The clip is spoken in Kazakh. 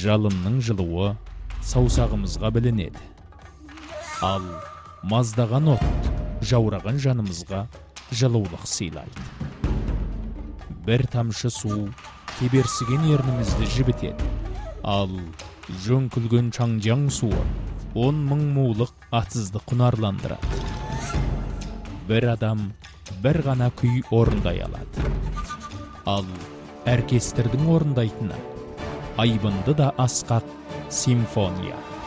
жалынның жылуы саусағымызға білінеді. Ал маздаған от жаураған жанымызға жылулық сыйлайды. Бір тамшы су кеберсіген ернімізді жібітеді. Ал жөңкілген чаңжаң суы 10 мың мулық атсызды құнарландырады. Бір адам бір ғана күй орындай алады. Ал оркестрдің орындайтыны айбынды да асқақ симфония.